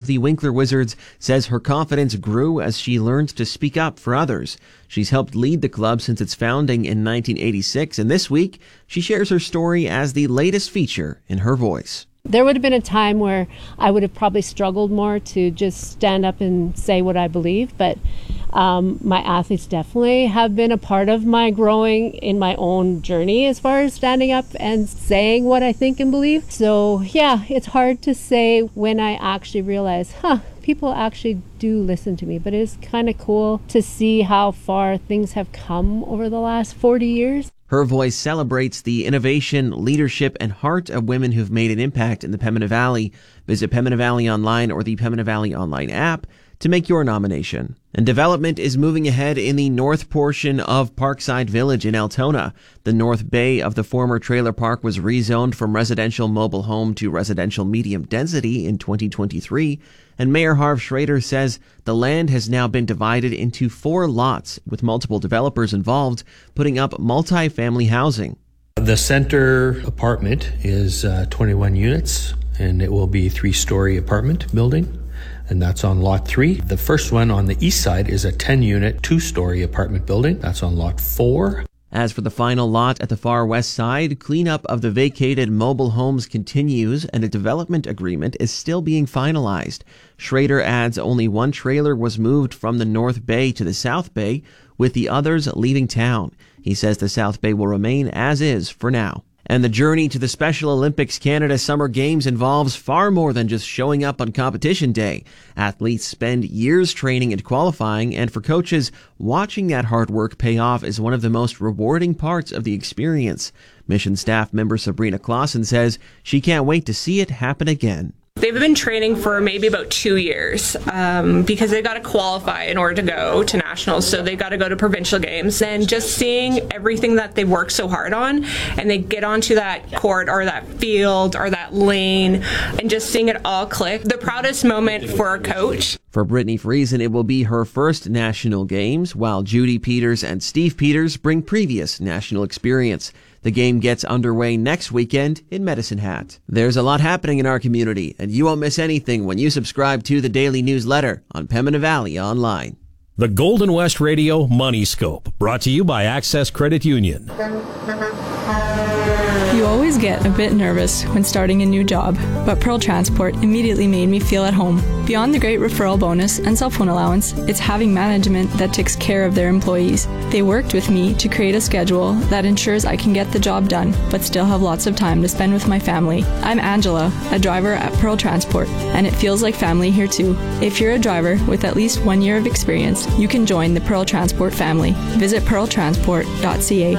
the Winkler Wizards says her confidence grew as she learned to speak up for others. She's helped lead the club since its founding in 1986, and this week she shares her story as the latest feature in Her Voice. There would have been a time where I would have probably struggled more to just stand up and say what I believe, but my athletes definitely have been a part of my growing in my own journey as far as standing up and saying what I think and believe. So yeah, it's hard to say when I actually realize, people actually do listen to me, but it's kind of cool to see how far things have come over the last 40 years. Her Voice celebrates the innovation, leadership, and heart of women who've made an impact in the Pembina Valley. Visit Pembina Valley Online or the Pembina Valley Online app to make your nomination. And development is moving ahead in the north portion of Parkside Village in Altona. The north bay of the former trailer park was rezoned from residential mobile home to residential medium density in 2023. And Mayor Harv Schrader says the land has now been divided into 4 lots with multiple developers involved, putting up multi-family housing. The center apartment is 21 units, and it will be a 3-story apartment building. And that's on lot 3. The first one on the east side is a 10-unit, 2-story apartment building. That's on lot 4. As for the final lot at the far west side, cleanup of the vacated mobile homes continues and a development agreement is still being finalized. Schrader adds only 1 trailer was moved from the North Bay to the South Bay, with the others leaving town. He says the South Bay will remain as is for now. And the journey to the Special Olympics Canada Summer Games involves far more than just showing up on competition day. Athletes spend years training and qualifying, and for coaches, watching that hard work pay off is one of the most rewarding parts of the experience. Mission staff member Sabrina Clausen says she can't wait to see it happen again. They've been training for maybe about 2 years because they got to qualify in order to go to nationals. So they got to go to provincial games, and just seeing everything that they work so hard on, and they get onto that court or that field or that lane and just seeing it all click. The proudest moment for a coach. For Brittany Friesen, it will be her first national games, while Judy Peters and Steve Peters bring previous national experience. The game gets underway next weekend in Medicine Hat. There's a lot happening in our community, and you won't miss anything when you subscribe to the daily newsletter on Pembina Valley Online. The Golden West Radio Money Scope, brought to you by Access Credit Union. You always get a bit nervous when starting a new job, but Pearl Transport immediately made me feel at home. Beyond the great referral bonus and cell phone allowance, it's having management that takes care of their employees. They worked with me to create a schedule that ensures I can get the job done, but still have lots of time to spend with my family. I'm Angela, a driver at Pearl Transport, and it feels like family here too. If you're a driver with at least 1 year of experience, you can join the Pearl Transport family. Visit pearltransport.ca.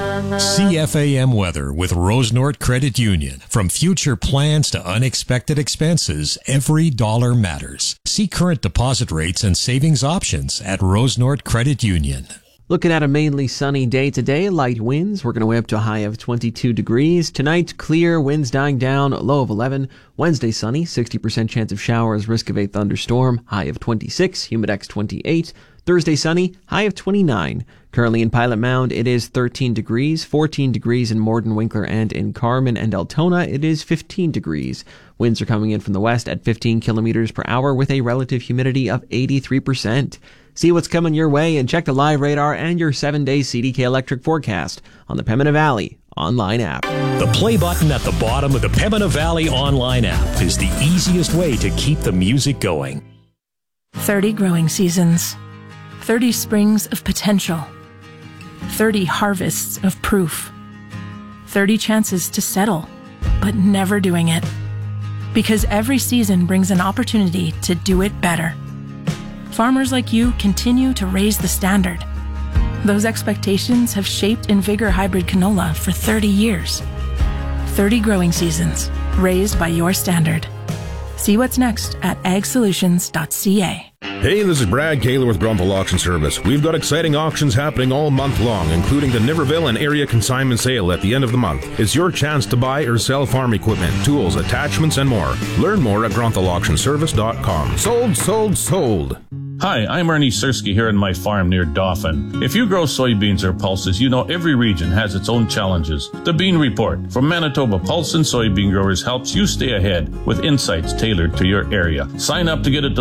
CFAM weather with Rose North Credit Union. From future plans to unexpected expenses, every dollar matters. See current deposit rates and savings options at Rose North Credit Union. Looking at a mainly sunny day today, light winds. We're going to way up to a high of 22 degrees. Tonight, clear, winds dying down, low of 11. Wednesday, sunny, 60% chance of showers, risk of a thunderstorm, high of 26, humidex 28. Thursday, sunny, high of 29. Currently in Pilot Mound, it is 13 degrees, 14 degrees in Morden, Winkler, and in Carman and Altona, it is 15 degrees. Winds are coming in from the west at 15 kilometers per hour with a relative humidity of 83%. See what's coming your way and check the live radar and your 7-day CDK electric forecast on the Pembina Valley Online app. The play button at the bottom of the Pembina Valley Online app is the easiest way to keep the music going. 30 growing seasons. 30 springs of potential, 30 harvests of proof, 30 chances to settle, but never doing it. Because every season brings an opportunity to do it better. Farmers like you continue to raise the standard. Those expectations have shaped Invigor Hybrid Canola for 30 years. 30 growing seasons, raised by your standard. See what's next at agsolutions.ca. Hey, this is Brad Kaler with Grunthal Auction Service. We've got exciting auctions happening all month long, including the Niverville and area consignment sale at the end of the month. It's your chance to buy or sell farm equipment, tools, attachments, and more. Learn more at GrunthalAuctionService.com. Sold, sold, sold. Hi, I'm Ernie Sersky here on my farm near Dauphin. If you grow soybeans or pulses, you know every region has its own challenges. The Bean Report from Manitoba Pulse and Soybean Growers helps you stay ahead with insights tailored to your area. Sign up to get it